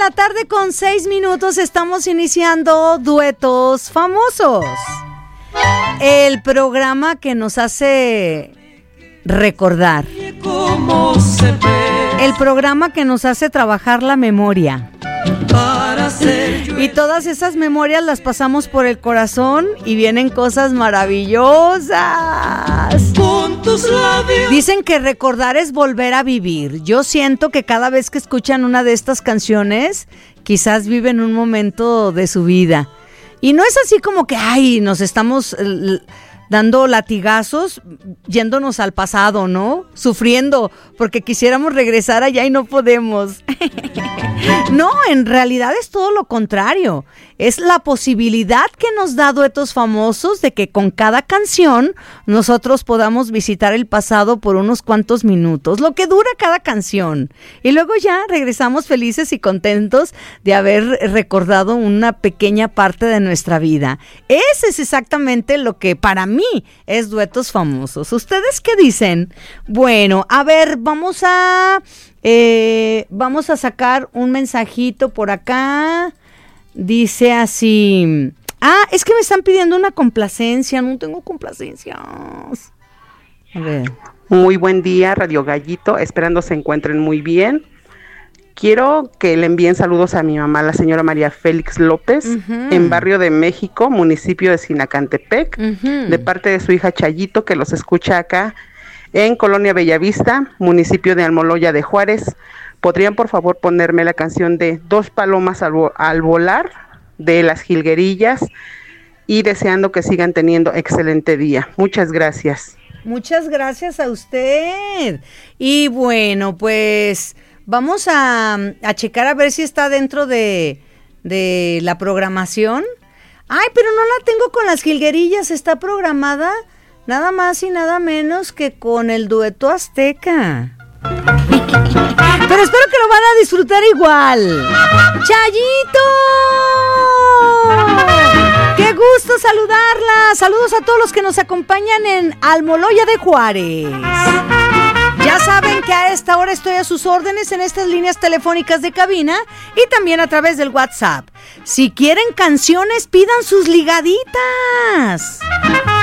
la tarde con 6 minutos estamos iniciando Duetos Famosos. El programa que nos hace recordar. El programa que nos hace trabajar la memoria. Y todas esas memorias las pasamos por el corazón y vienen cosas maravillosas. Dicen que recordar es volver a vivir. Yo siento que cada vez que escuchan una de estas canciones, quizás viven un momento de su vida. Y no es así como que, ay, nos estamos dando latigazos, yéndonos al pasado, ¿no? Sufriendo, porque quisiéramos regresar allá y no podemos. No, en realidad es todo lo contrario. Es la posibilidad que nos da Duetos Famosos de que con cada canción nosotros podamos visitar el pasado por unos cuantos minutos, lo que dura cada canción. Y luego ya regresamos felices y contentos de haber recordado una pequeña parte de nuestra vida. Ese es exactamente lo que para mí es Duetos Famosos. ¿Ustedes qué dicen? Bueno, a ver, vamos a sacar un mensajito por acá. Dice así. Es que me están pidiendo una complacencia. No tengo complacencias. A ver. Muy buen día, Radio Gallito. Esperando se encuentren muy bien. Quiero que le envíen saludos a mi mamá, la señora María Félix López, en Barrio de México, municipio de Sinacantepec, de parte de su hija Chayito, que los escucha acá en Colonia Bellavista, municipio de Almoloya de Juárez. ¿Podrían por favor ponerme la canción de Dos Palomas al Volar de Las Jilguerillas? Y deseando que sigan teniendo excelente día. Muchas gracias. Muchas gracias a usted. Y bueno, pues vamos a checar a ver si está dentro de la programación. Ay, pero no la tengo con Las Jilguerillas, está programada nada más y nada menos que con el Dueto Azteca. Pero espero que lo van a disfrutar igual. ¡Chayito! ¡Qué gusto saludarla! Saludos a todos los que nos acompañan en Almoloya de Juárez. Ya saben que a esta hora estoy a sus órdenes en estas líneas telefónicas de cabina y también a través del WhatsApp. Si quieren canciones, pidan sus ligaditas.